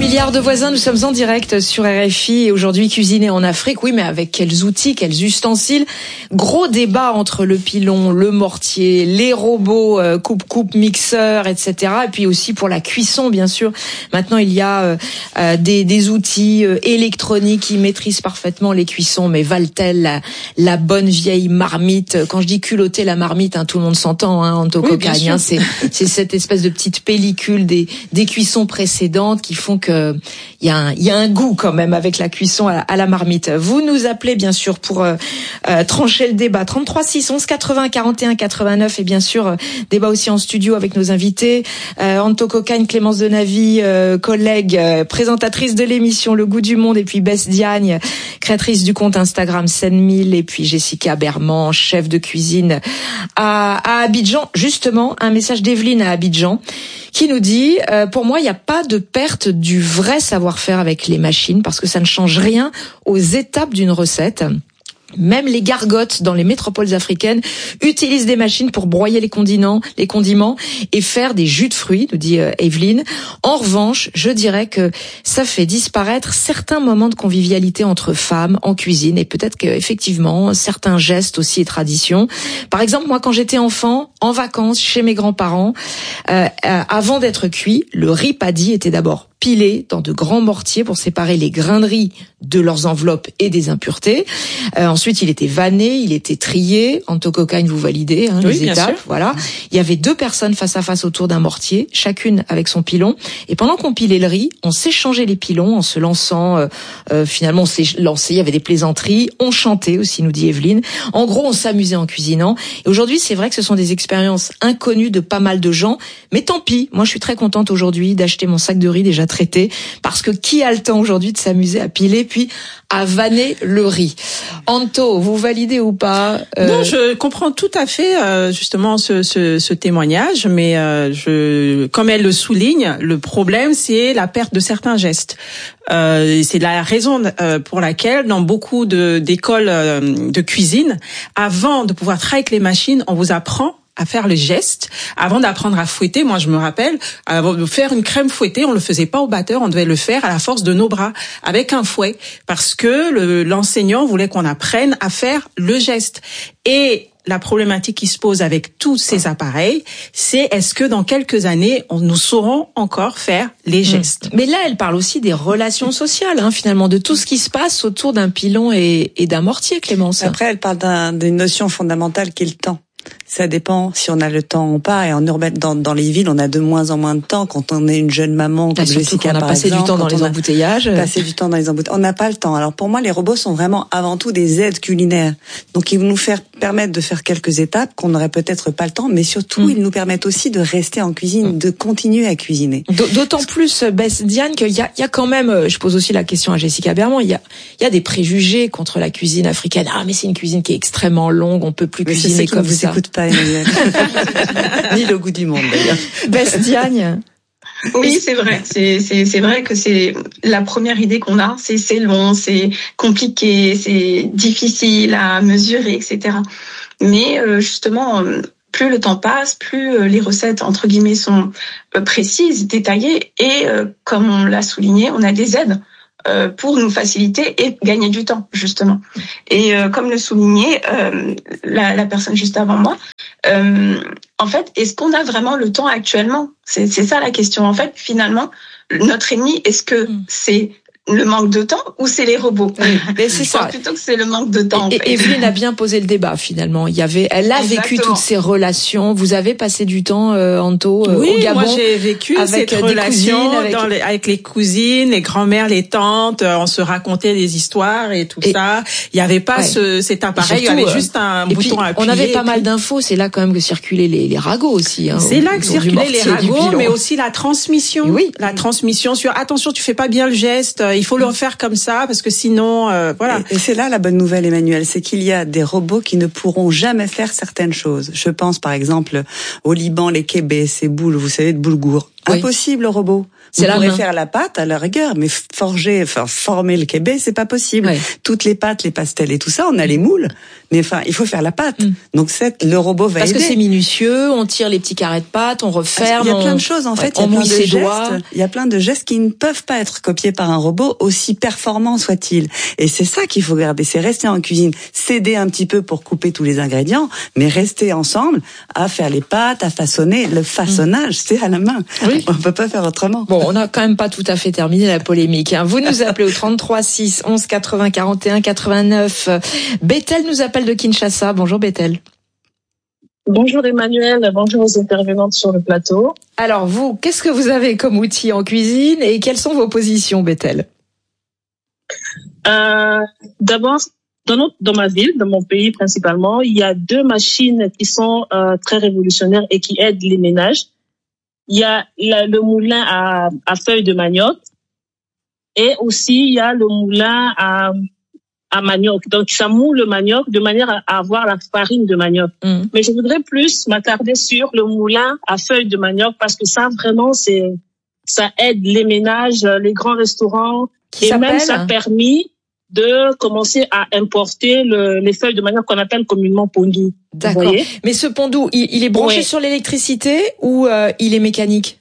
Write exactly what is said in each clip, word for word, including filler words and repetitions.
Milliards de voisins, nous sommes en direct sur R F I et aujourd'hui cuisiner en Afrique, oui, mais avec quels outils, quels ustensiles. Gros débat entre le pilon, le mortier, les robots euh, coupe-coupe, mixeur, et cetera. Et puis aussi pour la cuisson, bien sûr. Maintenant, il y a euh, euh, des, des outils euh, électroniques qui maîtrisent parfaitement les cuissons. Mais va-t-elle la, la bonne vieille marmite? Quand je dis culotter la marmite, hein, tout le monde s'entend, hein, Anto Cocagne, hein, c'est, c'est cette espèce de petite pellicule des, des cuissons précédentes qui font que il y a un, il y a un goût quand même avec la cuisson à, à la marmite. Vous nous appelez bien sûr pour euh, euh, trancher le débat. trente-trois six onze quatre-vingts quarante et un quatre-vingt-neuf et bien sûr euh, débat aussi en studio avec nos invités. Euh, Anto Cocagne, Clémence Denavy, euh, collègue, euh, présentatrice de l'émission Le Goût du Monde, et puis Bess Diagne, créatrice du compte Instagram Seine mille, et puis Jessica Berman, chef de cuisine à, à Abidjan. Justement, un message d'Evelyne à Abidjan qui nous dit euh, pour moi, il n'y a pas de perte du vrai savoir-faire avec les machines parce que ça ne change rien aux étapes d'une recette. Même les gargotes dans les métropoles africaines utilisent des machines pour broyer les condiments, les condiments et faire des jus de fruits, nous dit euh, Evelyne. En revanche, je dirais que ça fait disparaître certains moments de convivialité entre femmes en cuisine et peut-être qu'effectivement certains gestes aussi et traditions. Par exemple, moi, quand j'étais enfant, en vacances chez mes grands-parents, euh, euh, avant d'être cuit, le riz paddy était d'abord pilé dans de grands mortiers pour séparer les grains de riz de leurs enveloppes et des impuretés. Euh, ensuite, il était vanné, il était trié. Anto Cocagne, vous validez hein, oui, les étapes. Sûr. Voilà. Il y avait deux personnes face à face autour d'un mortier, chacune avec son pilon. Et pendant qu'on pilait le riz, on s'échangeait les pilons en se lançant. Euh, euh, finalement, on s'est lancé. Il y avait des plaisanteries. On chantait aussi, nous dit Evelyne. En gros, on s'amusait en cuisinant. Et aujourd'hui, c'est vrai que ce sont des expériences inconnues de pas mal de gens. Mais tant pis. Moi, je suis très contente aujourd'hui d'acheter mon sac de riz déjà traité, parce que qui a le temps aujourd'hui de s'amuser à piler puis à vanner le riz? Anto, vous validez ou pas euh... Non, je comprends tout à fait euh, justement ce, ce, ce témoignage, mais euh, je, comme elle le souligne, le problème c'est la perte de certains gestes. Euh, c'est la raison euh, pour laquelle dans beaucoup de, d'écoles euh, de cuisine, avant de pouvoir travailler avec les machines, on vous apprend à faire les gestes. Avant d'apprendre à fouetter, moi je me rappelle, avant de faire une crème fouettée, on le faisait pas au batteur, on devait le faire à la force de nos bras, avec un fouet, parce que le, l'enseignant voulait qu'on apprenne à faire le geste. Et la problématique qui se pose avec tous ces appareils, c'est est-ce que dans quelques années, on, nous saurons encore faire les gestes. Mais là, elle parle aussi des relations sociales, hein, finalement, de tout ce qui se passe autour d'un pilon et, et d'un mortier, Clémence. Après, elle parle d'un, d'une notion fondamentale qui est le temps. Ça dépend si on a le temps ou pas. Et en urbain, dans, dans les villes, on a de moins en moins de temps. Quand on est une jeune maman, comme Jessica, on a par passé exemple, du temps dans les embouteillages. Passer du temps dans les embouteillages. On n'a pas le temps. Alors pour moi, les robots sont vraiment avant tout des aides culinaires. Donc ils vont nous faire permettre de faire quelques étapes qu'on n'aurait peut-être pas le temps, mais surtout mmh. ils nous permettent aussi de rester en cuisine, mmh. de continuer à cuisiner. D'autant plus, Bess Diagne, qu'il y a, il y a quand même. Je pose aussi la question à Jessica Berman. Il y a, il y a des préjugés contre la cuisine africaine. Ah, mais c'est une cuisine qui est extrêmement longue. On peut plus mais cuisiner comme vous ça. Écoute pas, Emmanuel. Ni Le Goût du Monde d'ailleurs. Bess Diagne. Oui, c'est vrai. C'est, c'est, c'est vrai que c'est la première idée qu'on a. C'est, c'est long, c'est compliqué, c'est difficile à mesurer, et cetera. Mais euh, justement, plus le temps passe, plus les recettes entre guillemets sont précises, détaillées, et euh, comme on l'a souligné, on a des aides euh, pour nous faciliter et gagner du temps, justement. Et euh, comme le soulignait euh, la, la personne juste avant moi, euh, en fait, est-ce qu'on a vraiment le temps actuellement ? C'est, c'est ça la question. En fait, finalement, notre ennemi, est-ce que c'est le manque de temps ou c'est les robots? Oui, mais c'est ça. Plutôt que c'est le manque de temps. Et, en fait. et Evelyne a bien posé le débat finalement. Il y avait, elle a Exactement. vécu toutes ces relations. Vous avez passé du temps, euh, Anto, euh, oui, au Gabon. Oui, moi j'ai vécu avec cette relation avec... Dans les, avec les cousines, les grand-mères, les tantes. On se racontait des histoires et tout et, ça. Il y avait pas ouais. ce, cet appareil. Surtout, il y avait juste un bouton puis, à appuyer. On avait pas puis... mal d'infos. C'est là quand même que circulaient les, les ragots aussi. Hein, c'est là que circulaient les ragots, mais aussi la transmission. Oui. La transmission sur attention, tu fais pas bien le geste. Il faut le refaire comme ça parce que sinon euh, voilà. Et, et c'est là la bonne nouvelle, Emmanuel, c'est qu'il y a des robots qui ne pourront jamais faire certaines choses. Je pense par exemple au Liban, les kébés, ces boules, vous savez, de boulgour. Oui. Impossible, le robot. C'est Vous la pourrez main. faire la pâte à la rigueur, mais forger, enfin former le kébé, c'est pas possible. Ouais. Toutes les pâtes, les pastels et tout ça, on a les moules, mais enfin, il faut faire la pâte. Mm. Donc c'est le robot va Parce aider. que c'est minutieux, on tire les petits carrés de pâte, on referme. Il y a plein on- de choses en ouais, fait, il y on a plein mouille de ses gestes, doigts. il y a plein de gestes qui ne peuvent pas être copiés par un robot, aussi performant soit-il. Et c'est ça qu'il faut garder, c'est rester en cuisine, s'aider un petit peu pour couper tous les ingrédients, mais rester ensemble à faire les pâtes, à façonner. Le façonnage, c'est à la main. Oui. On peut pas faire autrement. Bon, on n'a quand même pas tout à fait terminé la polémique. Hein. Vous nous appelez au trente-trois six onze quatre-vingts quarante et un quatre-vingt-neuf. Bethel nous appelle de Kinshasa. Bonjour Bethel. Bonjour Emmanuel, bonjour aux intervenantes sur le plateau. Alors vous, qu'est-ce que vous avez comme outil en cuisine et quelles sont vos positions, Bethel? Euh, d'abord, dans, notre, dans ma ville, dans mon pays principalement, il y a deux machines qui sont euh, très révolutionnaires et qui aident les ménages. Il y a la, le moulin à, à feuilles de manioc et aussi il y a le moulin à, à manioc. Donc ça moule le manioc de manière à avoir la farine de manioc. Mmh. Mais je voudrais plus m'attarder sur le moulin à feuilles de manioc parce que ça vraiment c'est ça aide les ménages, les grands restaurants Qui et même s'appelle ça a permis de commencer à importer le, les feuilles de manioc qu'on appelle communément pondu. D'accord. Vous voyez? Mais ce pondou, il, il est branché Oui. sur l'électricité ou euh, il est mécanique?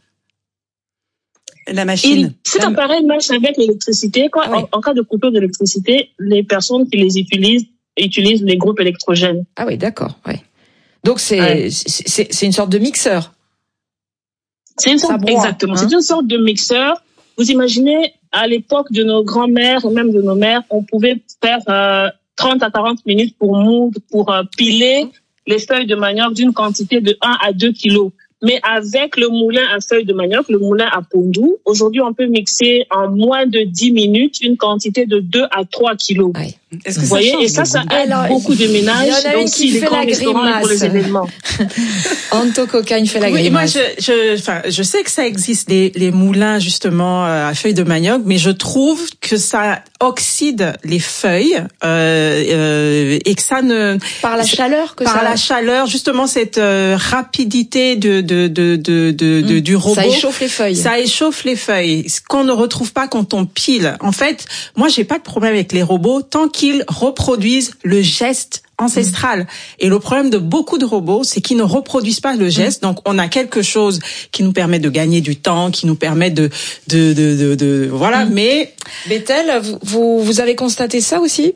La machine. Il, cet La- appareil marche avec l'électricité. Quand, Ah oui. en, en cas de coupure d'électricité, les personnes qui les utilisent utilisent les groupes électrogènes. Ah oui, d'accord. Ouais. Donc c'est Ouais. c'est c'est- c'est une sorte de mixeur. C'est une Ça sorte, broie, exactement. hein. C'est une sorte de mixeur. Vous imaginez, à l'époque de nos grands-mères et même de nos mères, on pouvait faire euh, trente à quarante minutes pour moudre, pour euh, piler les feuilles de manioc d'une quantité de un à deux kilos. Mais avec le moulin à feuilles de manioc, le moulin à pondou, aujourd'hui, on peut mixer en moins de dix minutes une quantité de deux à trois kilos. Ouais. Est-ce que Vous ça voyez, change et ça, de ça goût aide Alors, beaucoup de il y ménages, en a et une aussi qui les fait grands la restaurants et pour les grimace. événements. Anto Cocagne fait la Oui, moi grimace. je, je, enfin, je sais que ça existe les, les moulins justement euh, à feuilles de manioc, mais je trouve que ça oxyde les feuilles euh, euh, et que ça ne Par la chaleur que par ça. la chaleur justement cette euh, rapidité de de de de, de, de- Mmh. du robot. Ça échauffe les feuilles. Ça échauffe les feuilles, ce qu'on ne retrouve pas quand on pile. En fait, moi, j'ai pas de problème avec les robots tant qu'ils reproduisent le geste ancestral. Et le problème de beaucoup de robots, c'est qu'ils ne reproduisent pas le geste. Donc, on a quelque chose qui nous permet de gagner du temps, qui nous permet de, de, de, de, de voilà. Mm. Mais Bethel, vous, vous vous avez constaté ça aussi?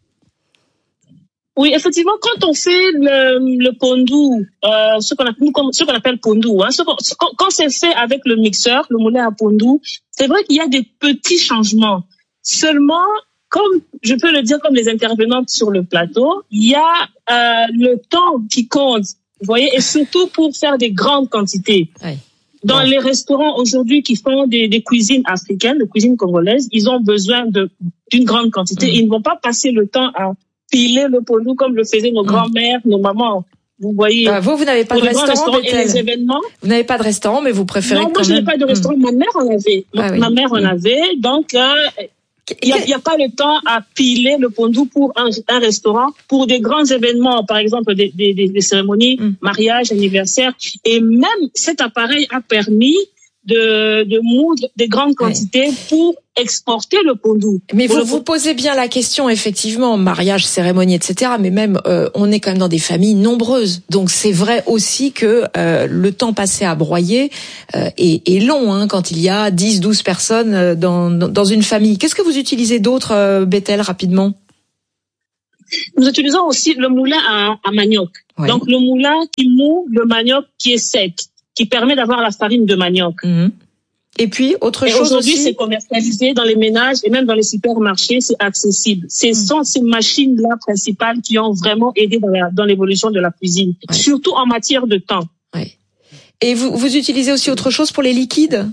Oui, effectivement, quand on fait le, le pondou, euh, ce qu'on appelle, ce qu'on appelle pondou, hein, ce qu'on- ce qu'on- quand c'est fait avec le mixeur, le moulin à pondou, c'est vrai qu'il y a des petits changements. Seulement, comme je peux le dire comme les intervenantes sur le plateau, il y a euh, le temps qui compte, vous voyez, et surtout pour faire des grandes quantités. Oui. Dans Bon. les restaurants aujourd'hui qui font des, des cuisines africaines, des cuisines congolaises, ils ont besoin de d'une grande quantité. Mm. Ils ne vont pas passer le temps à piler le pondou comme le faisaient nos Mm. grands-mères, nos mamans. Vous voyez, Bah, vous, vous n'avez pas pour de les grands restaurant, restaurants et les Bethel. événements. Vous n'avez pas de restaurant, mais vous préférez Non, quand moi je n'ai même. pas de Mm. restaurant. Ma mère en avait. Ah oui. Ma mère en Mm. avait. Donc, euh, il n'y a, il y a pas le temps à piler le pondou pour un, un restaurant. Pour des grands événements, par exemple des, des, des, des cérémonies, Mm. mariage, anniversaire. Et même cet appareil a permis de, de moudre des grandes quantités pour exporter le pondou. Mais Pour vous le- vous posez bien la question, effectivement, mariage, cérémonie, et cetera. Mais même, euh, on est quand même dans des familles nombreuses. Donc c'est vrai aussi que euh, le temps passé à broyer euh, est, est long hein, quand il y a dix, douze personnes euh, dans, dans une famille. Qu'est-ce que vous utilisez d'autre, euh, Bethel, rapidement? Nous utilisons aussi le moulin à, à manioc. Ouais. Donc le moulin qui moud le manioc qui est sec, qui permet d'avoir la farine de manioc. Mhm. Et puis, autre Et chose aujourd'hui, c'est aussi. commercialisé dans les ménages et même dans les supermarchés, c'est accessible. Ce sont ces machines-là principales qui ont vraiment aidé dans, la, dans l'évolution de la cuisine, Ouais. surtout en matière de temps. Ouais. Et vous, vous utilisez aussi autre chose pour les liquides?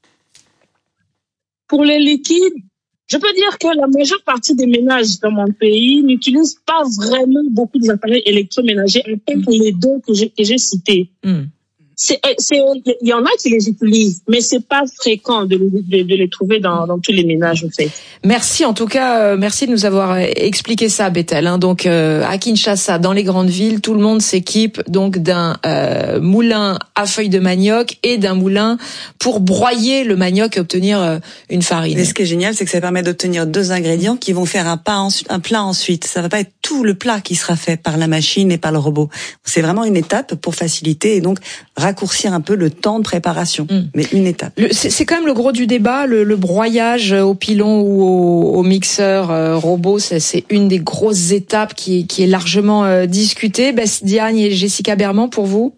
Pour les liquides, je peux dire que la majeure partie des ménages dans mon pays n'utilisent pas vraiment beaucoup des appareils électroménagers, à part les deux que j'ai, que j'ai cités. Mhm. c'est, c'est, il y en a qui les utilisent, mais c'est pas fréquent de, de, de les trouver dans, dans tous les ménages, en fait. Merci, en tout cas, euh, merci de nous avoir expliqué ça, Bethel. Hein. Donc, euh, à Kinshasa, dans les grandes villes, tout le monde s'équipe donc d'un euh, moulin à feuilles de manioc et d'un moulin pour broyer le manioc et obtenir euh, une farine. Et ce qui est génial, c'est que ça permet d'obtenir deux ingrédients qui vont faire un, pas en, un plat ensuite. Ça va pas être tout le plat qui sera fait par la machine et par le robot. C'est vraiment une étape pour faciliter et donc raccourcir un peu le temps de préparation, mmh. mais une étape. Le, c'est, c'est quand même le gros du débat, le, le broyage au pilon ou au, au mixeur euh, robot, c'est, c'est une des grosses étapes qui, qui est largement euh, discutée. Bess Diagne et Jessica Berman, pour vous?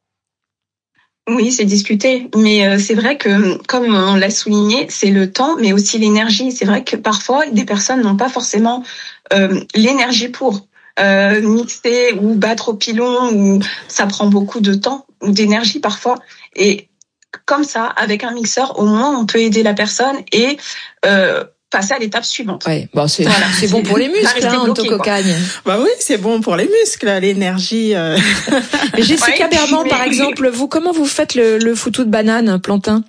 Oui, c'est discuté, mais euh, c'est vrai que, comme on l'a souligné, c'est le temps, mais aussi l'énergie. C'est vrai que parfois, des personnes n'ont pas forcément euh, l'énergie pour euh, mixer ou battre au pilon, ou ça prend beaucoup de temps ou d'énergie parfois. Et comme ça, avec un mixeur, au moins, on peut aider la personne et euh, passer à l'étape suivante. Oui, bon, c'est, voilà. c'est bon pour les muscles, hein, Anto Cocagne. Bah oui, c'est bon pour les muscles, l'énergie. Euh... Jessica ouais, Berman, mais... par exemple, vous, comment vous faites le, le foutou de banane, Plantin?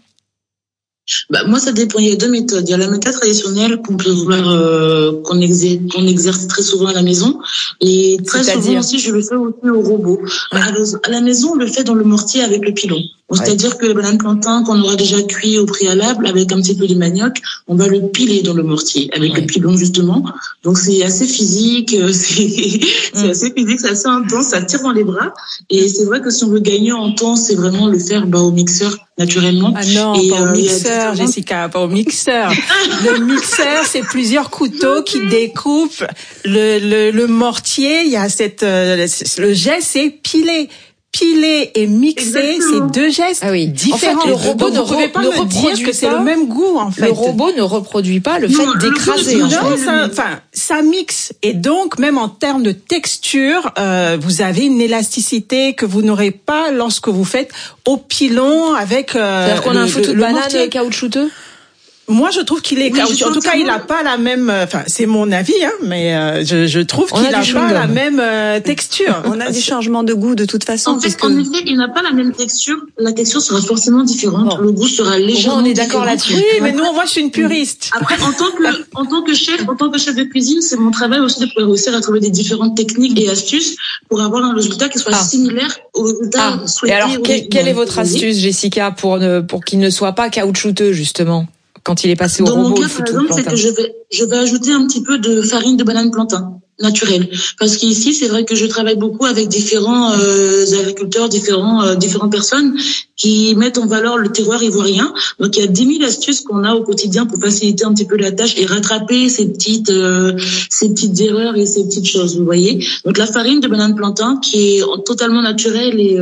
Bah, moi, ça dépend. Il y a deux méthodes. Il y a la méthode traditionnelle qu'on peut vouloir, euh, qu'on exerce, qu'on exerce très souvent à la maison. Et très C'est-à-dire souvent aussi, je le fais aussi au robot. Ouais. À la maison, on le fait dans le mortier avec le pilon. Ouais. C'est-à-dire que le banane plantain qu'on aura déjà cuit au préalable avec un petit peu de manioc, on va le piler dans le mortier avec ouais. le pilon, justement. Donc, c'est assez physique, c'est, c'est mm. assez physique, c'est assez intense, ça tire dans les bras. Et c'est vrai que si on veut gagner en temps, c'est vraiment le faire, bah, au mixeur, naturellement. Ah non, et pas euh, au mixeur, Jessica, pas au mixeur. Le mixeur, c'est plusieurs couteaux qui découpent le, le, le mortier. Il y a cette, euh, le geste, c'est piler. Piler et mixer, Exactement. c'est deux gestes ah oui. différents. En fait, le robot Donc, ne, vous pouvez pas ne me reproduit dire que pas, c'est le même goût, en fait. Le robot ne reproduit pas le non, fait d'écraser. Non, en fait. ça, enfin, ça mixe. Et donc, même en termes de texture, euh, vous avez une élasticité que vous n'aurez pas lorsque vous faites au pilon avec, euh, C'est-à-dire qu'on le, a un foutu de banane mortier. caoutchouteux? Moi, je trouve qu'il est, oui, en tout cas, il n'a pas la même, enfin, c'est mon avis, hein, mais euh, je, je trouve on qu'il n'a pas la même euh, texture. On a des changements de goût de toute façon. En fait, puisque... en effet, il n'a pas la même texture. La texture sera forcément différente. Bon. Le goût sera légèrement on est d'accord différent. là-dessus. Oui, mais nous, moi, je suis une puriste. Après, en tant que, en tant que chef, en tant que chef de cuisine, c'est mon travail aussi de pouvoir réussir à trouver des différentes techniques et astuces pour avoir un résultat qui soit ah. similaire au résultat ah. souhaité. Et alors, quelle, quelle est votre astuce, Jessica, pour ne, pour qu'il ne soit pas caoutchouteux, justement? Quand il est passé au Dans robot, mon cas, par exemple, c'est que je vais, je vais ajouter un petit peu de farine de banane plantain naturelle, parce qu'ici, c'est vrai que je travaille beaucoup avec différents euh, agriculteurs, différents, euh, différentes personnes qui mettent en valeur le terroir ivoirien. Donc, il y a dix mille astuces qu'on a au quotidien pour faciliter un petit peu la tâche et rattraper ces petites, euh, ces petites erreurs et ces petites choses. Vous voyez. Donc, la farine de banane plantain, qui est totalement naturelle et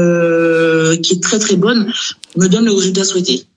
euh, qui est très très bonne, me donne le résultat souhaité.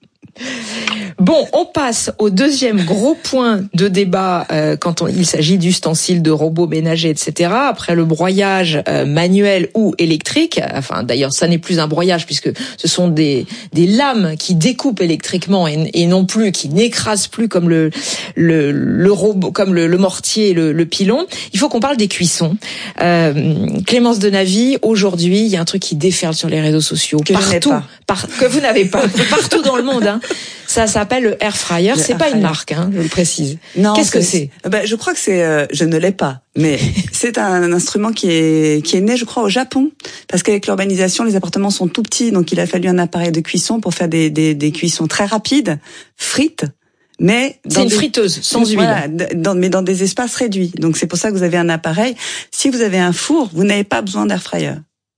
Bon, on passe au deuxième gros point de débat euh, quand on, il s'agit d'ustensiles, de robots ménagers, et cetera. Après le broyage euh, manuel ou électrique, enfin d'ailleurs ça n'est plus un broyage puisque ce sont des des lames qui découpent électriquement et, et non plus qui n'écrasent plus comme le le, le robot, comme le, le mortier, et le, le pilon. Il faut qu'on parle des cuissons. Euh, Clémence Denavy, aujourd'hui, il y a un truc qui déferle sur les réseaux sociaux que partout, par, que vous n'avez pas partout dans le monde. Hein. Ça s'appelle le air fryer. Le c'est air pas fryer. Une marque, hein, je le précise. Non. Qu'est-ce que c'est? Ben, je crois que c'est. Euh, je ne l'ai pas, mais c'est un, un instrument qui est qui est né, je crois, au Japon, parce qu'avec l'urbanisation, les appartements sont tout petits, donc il a fallu un appareil de cuisson pour faire des des, des cuissons très rapides, frites. Mais c'est une des, friteuse sans huile. Voilà, dans, mais dans des espaces réduits. Donc c'est pour ça que vous avez un appareil. Si vous avez un four, vous n'avez pas besoin d'air fryer.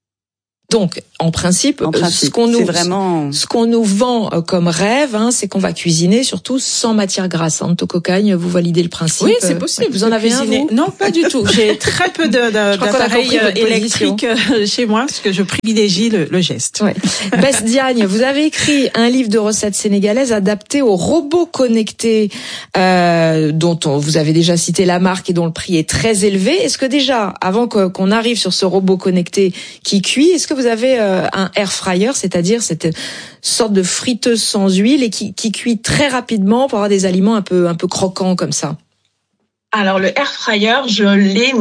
Donc, en principe, en principe ce qu'on nous, vraiment... ce qu'on nous vend comme rêve, hein, c'est qu'on va cuisiner surtout sans matière grasse. Anto Cocagne, vous validez le principe? Oui, c'est possible. Vous en avez cuisiner. Un, vous? Non, pas du tout. J'ai très peu de, de, d'appareils électriques chez moi, parce que je privilégie le, le geste. Ouais. Bess Diagne, vous avez écrit un livre de recettes sénégalaises adapté aux robots connectés, euh, dont on, vous avez déjà cité la marque et dont le prix est très élevé. Est-ce que déjà, avant que, qu'on arrive sur ce robot connecté qui cuit, est-ce que vous avez euh, un air fryer, c'est-à-dire cette sorte de friteuse sans huile et qui, qui cuit très rapidement pour avoir des aliments un peu un peu croquants comme ça? Alors le air fryer, je l'ai mais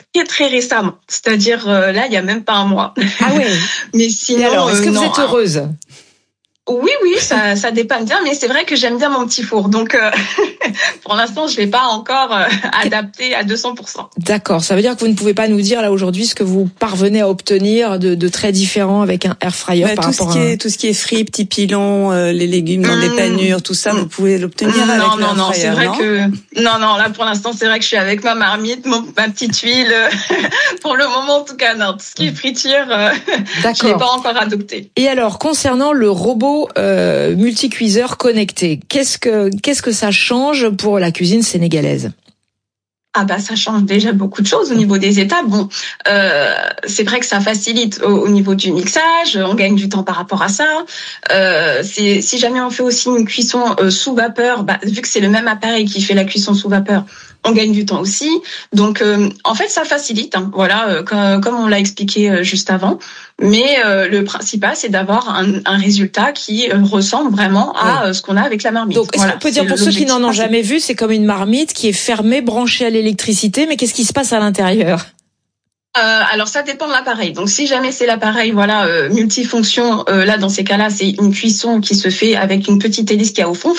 très très récemment, c'est-à-dire euh, là il y a même pas un mois. Ah ouais. Mais sinon, et alors, est-ce que euh, vous non, êtes heureuse? Oui, oui, ça, ça dépanne bien, mais c'est vrai que j'aime bien mon petit four. Donc, euh, pour l'instant, je l'ai pas encore euh, adapté à deux cents pour cent. D'accord. Ça veut dire que vous ne pouvez pas nous dire là aujourd'hui ce que vous parvenez à obtenir de, de très différent avec un air fryer bah, par tout rapport ce qui à... est tout ce qui est frites, petits pilons, euh, les légumes dans mmh. des panures, tout ça, mmh. vous pouvez l'obtenir mmh, avec non, l'air non, non, fryer. C'est vrai non que non, non. Là, pour l'instant, c'est vrai que je suis avec ma marmite, mon, ma petite huile. Pour le moment, en tout cas, non. Tout ce qui est friture, euh, je l'ai pas encore adopté. Et alors, concernant le robot euh, multicuiseur connecté, qu'est-ce que qu'est-ce que ça change pour la cuisine sénégalaise? Ah bah ça change déjà beaucoup de choses au niveau des étapes. Bon, euh, c'est vrai que ça facilite au, au niveau du mixage, on gagne du temps par rapport à ça. Euh, c'est, si jamais on fait aussi une cuisson euh, sous vapeur, bah, vu que c'est le même appareil qui fait la cuisson sous vapeur, on gagne du temps aussi. Donc euh, en fait ça facilite, hein, voilà, euh, comme, comme on l'a expliqué euh, juste avant. Mais euh, le principal c'est d'avoir un, un résultat qui euh, ressemble vraiment à euh, ce qu'on a avec la marmite. Donc est-ce voilà, qu'on peut dire pour ceux qui n'en ont jamais vu, c'est comme une marmite qui est fermée, branchée à l'électricité, mais qu'est-ce qui se passe à l'intérieur? Euh, alors ça dépend de l'appareil. Donc si jamais c'est l'appareil voilà euh, multifonction, euh, là dans ces cas-là c'est une cuisson qui se fait avec une petite hélice qu'il y a au fond.